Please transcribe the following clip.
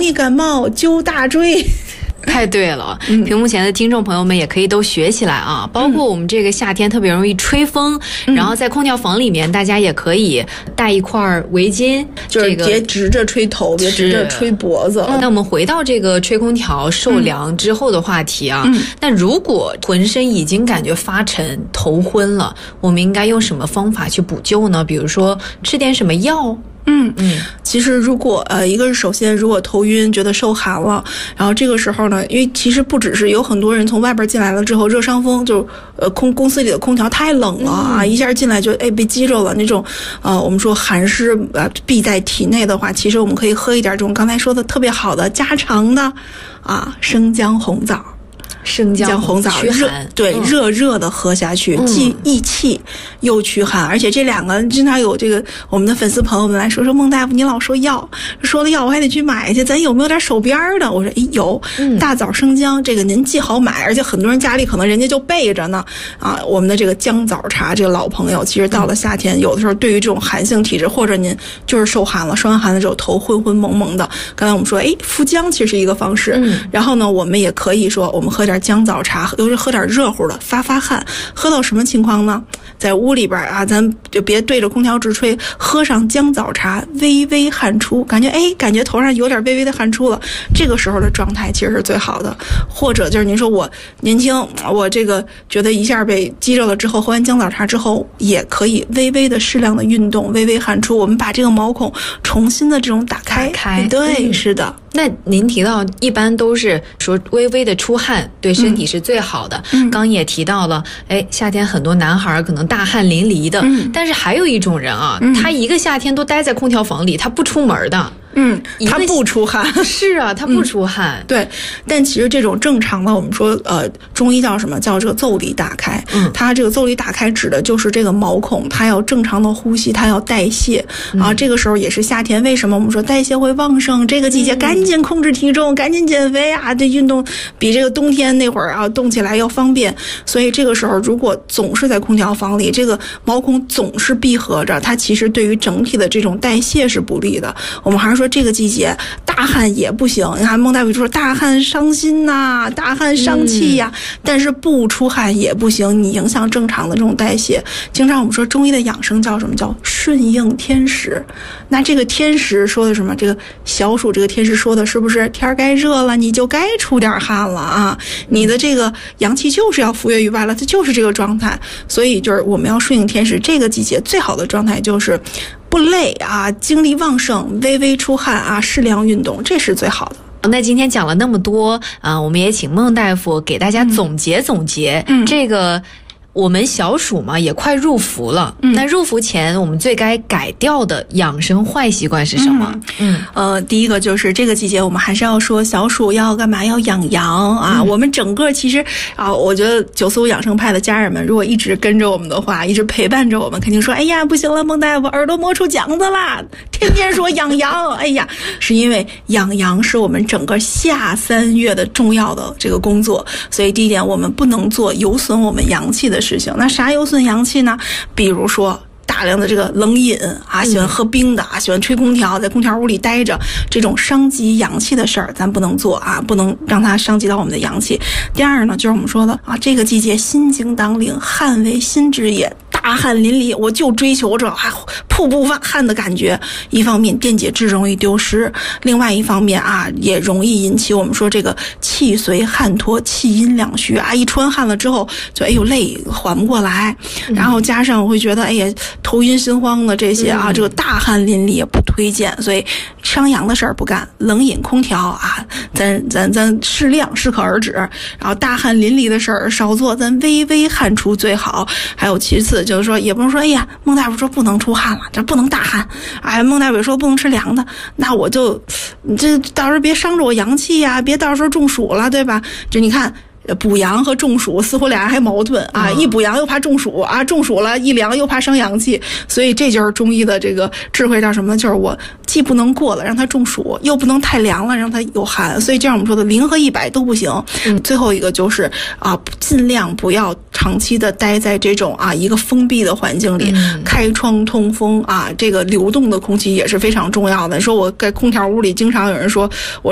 易感冒灸大椎。 太对了，屏幕前的听众朋友们也可以都学起来啊！包括我们这个夏天特别容易吹风，然后在空调房里面，大家也可以带一块围巾， 就是别直着吹头，别直着吹脖子。 那我们回到这个吹空调受凉之后的话题啊，那如果浑身已经感觉发沉、头昏了，我们应该用什么方法去补救呢？比如说吃点什么药？ 其实如果一个是首先如果头晕觉得受寒了，然后这个时候呢，因为其实不只是有很多人从外边进来了之后热伤风，就公司里的空调太冷了啊，一下进来就被激着了那种我们说寒湿闭在体内的话，其实我们可以喝一点这种刚才说的特别好的家常的生姜红枣。 生姜红枣驱寒， 热的喝下去，既益气又驱寒，而且这两个经常有这个我们的粉丝朋友们来说孟大夫你老说药，说了药我还得去买去，咱有没有点手边的？我说有，大枣生姜这个您既好买，而且很多人家里可能人家就备着呢我们的这个姜枣茶，这个老朋友，其实到了夏天，有的时候对于这种寒性体质，或者您就是受寒了，受完寒了之后头昏昏蒙蒙的，刚才我们说服姜其实是一个方式，然后呢我们也可以说我们喝点姜枣茶，尤其喝点热乎的发汗，喝到什么情况呢？在屋里边咱就别对着空调直吹，喝上姜枣茶，微微汗出，感觉头上有点微微的汗出了，这个时候的状态其实是最好的。或者就是您说我年轻，我这个觉得一下被激着了之后，喝完姜枣茶之后，也可以微微的适量的运动，微微汗出，我们把这个毛孔重新的这种打开。对，是的。 那您提到一般都是说微微的出汗对身体是最好的，刚也提到了夏天很多男孩可能大汗淋漓的，但是还有一种人他一个夏天都待在空调房里，他不出门的。 他不出汗。 是啊，他不出汗。 对，但其实这种正常的，我们说中医叫什么？叫这个腠理打开。它这个腠理打开指的就是这个毛孔，它要正常的呼吸，它要代谢这个时候也是夏天，为什么我们说代谢会旺盛？这个季节赶紧控制体重，赶紧减肥这运动比这个冬天那会儿动起来要方便。所以这个时候如果总是在空调房里，这个毛孔总是闭合着，它其实对于整体的这种代谢是不利的。我们还是说这个季节大汗也不行，你看孟大夫说大汗伤心大汗伤气但是不出汗也不行，你影响正常的这种代谢。经常我们说中医的养生叫什么？叫顺应天时。那这个天时说的什么？这个小暑这个天时说的是不是天该热了，你就该出点汗了你的这个阳气就是要浮跃于外了，它就是这个状态。所以就是我们要顺应天时，这个季节最好的状态就是不累精力旺盛，微微出汗适量运动，这是最好的。 那今天讲了那么多我们也请孟大夫给大家总结总结这个。我们小暑嘛也快入伏了，那入伏前我们最该改掉的养生坏习惯是什么？ 第一个就是这个季节我们还是要说小暑要干嘛？要养阳我们整个其实我觉得945养生派的家人们如果一直跟着我们的话，一直陪伴着我们，肯定说不行了，孟大夫耳朵磨出茧子啦，天天说养阳是因为养阳是我们整个夏3月的重要的这个工作，所以第一点我们不能做有损我们阳气的事情。那啥有损阳气呢？比如说大量的这个冷饮喜欢喝冰的喜欢吹空调，在空调屋里待着，这种伤及阳气的事儿咱不能做不能让它伤及到我们的阳气。第二呢，就是我们说的这个季节心经当令，汗为心之也，大汗淋漓，我就追求着瀑布汗的感觉。一方面电解质容易丢失，另外一方面也容易引起我们说这个气随汗脱，气阴两虚一出完汗了之后就累缓不过来，然后加上我会觉得头晕心慌的这些这个大汗淋漓也不推荐。所以伤阳的事儿不干，冷饮空调咱适量适可而止，然后大汗淋漓的事儿少做，咱微微汗出最好。还有其次就是说，也不能说孟大夫说不能出汗了，这不能大汗孟大夫说不能吃凉的，那我就这到时候别伤着我阳气别到时候中暑了，对吧？就你看补阳和中暑似乎俩人还矛盾一补阳又怕中暑中暑了一凉又怕伤阳气，所以这就是中医的这个智慧叫什么呢？就是我既不能过了让它中暑，又不能太凉了让它有寒，所以这样我们说的0和100都不行。最后一个就是尽量不要长期的待在这种一个封闭的环境里，开窗通风这个流动的空气也是非常重要的。说我在空调屋里经常有人说我